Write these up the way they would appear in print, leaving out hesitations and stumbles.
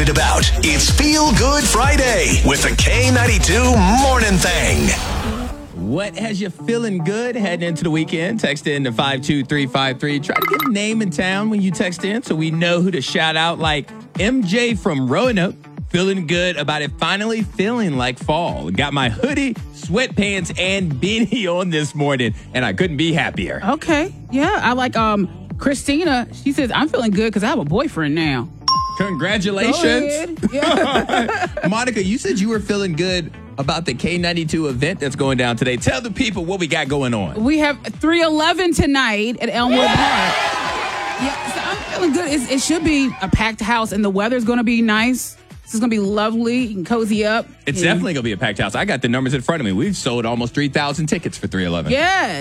excited about. It's Feel Good Friday with the K92 Morning Thing. What has you feeling good heading into the weekend? Text in to 52353. Try to get a name in town when you text in so we know who to shout out, like MJ from Roanoke. Feeling good about it finally feeling like fall. Got my hoodie, sweatpants, and beanie on this morning, and I couldn't be happier. Okay. Yeah, I like Christina. She says, I'm feeling good because I have a boyfriend now. Congratulations. Yeah. Monica, you said you were feeling good about the K92 event that's going down today. Tell the people what we got going on. We have 311 tonight at Elmwood Park. Yeah, so I'm feeling good. It should be a packed house, and the weather's going to be nice. This is going to be lovely. You can cozy up. It's definitely going to be a packed house. I got the numbers in front of me. We've sold almost 3,000 tickets for 311. Yes.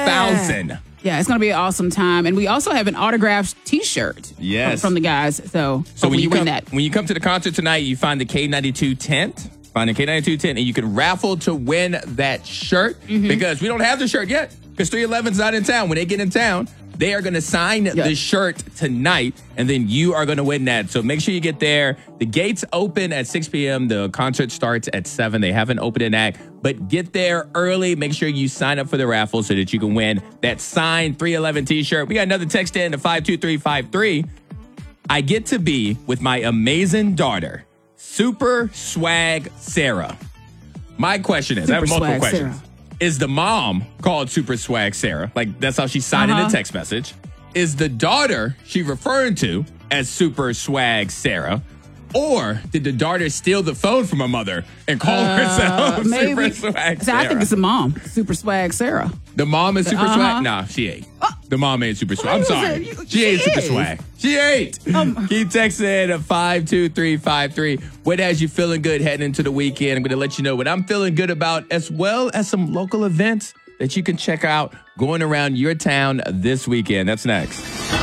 3,000. Yeah, it's going to be an awesome time. And we also have an autographed T-shirt from the guys. So when you win come, that. when you come to the concert tonight, you find the K92 tent. Find the K92 tent, and you can raffle to win that shirt because we don't have the shirt yet because 311's not in town. When they get in town, they are going to sign the shirt tonight, and then you are going to win that. So make sure you get there. The gates open at 6 p.m. The concert starts at 7. They haven't opened an act, but get there early. Make sure you sign up for the raffle so that you can win that signed 311 T-shirt. We got another text in to 52353. I get to be with my amazing daughter, Super Swag Sarah. My question is, I have multiple questions. Sarah. Is the mom called Super Swag Sarah? Like, that's how she signed in the text message. Is the daughter she referring to as Super Swag Sarah? Or did the daughter steal the phone from her mother and call herself Super Swag Sarah? I think it's the mom, Super Swag Sarah. The mom is Super Swag? Nah, she ain't. The mom ain't Super Swag. I'm sorry. She ain't Super Swag. She ain't. Keep texting at 52353. What has you feeling good heading into the weekend? I'm going to let you know what I'm feeling good about, as well as some local events that you can check out going around your town this weekend. That's next.